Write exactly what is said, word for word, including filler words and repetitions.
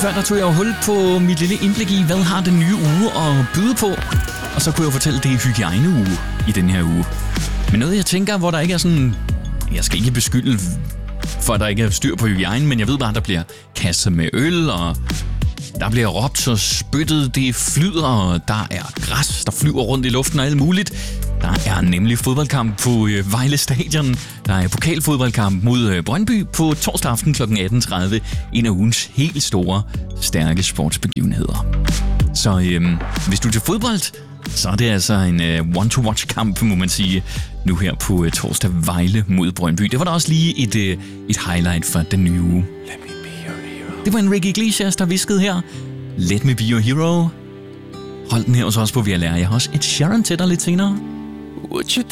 før, der tog jeg hul på mit lille indblik i, hvad har den nye uge at byde på. Og så kunne jeg fortælle, det er hygiejneuge i den her uge. Men noget, jeg tænker, hvor der ikke er sådan... Jeg skal ikke beskylde for, at der ikke er styr på hygiejnen, men jeg ved bare, at der bliver kastet med øl, og der bliver råbt og spyttet, det flyder, og der er græs, der flyver rundt i luften og alt muligt. Der er nemlig fodboldkamp på øh, Vejle Stadion. Der er pokalfodboldkamp mod øh, Brøndby på torsdag aften kl. atten tredive. En af ugens helt store, stærke sportsbegivenheder. Så øh, hvis du er til fodbold, så er det altså en øh, one-to-watch-kamp, må man sige, nu her på øh, torsdag Vejle mod Brøndby. Det var da også lige et, øh, et highlight for den nye uge. Let me be your hero. Det var Enrique Iglesias, der viskede her. Let me be your hero. Hold den her hos os på V L R. Jeg har også et Sharon til dig lidt senere. Would you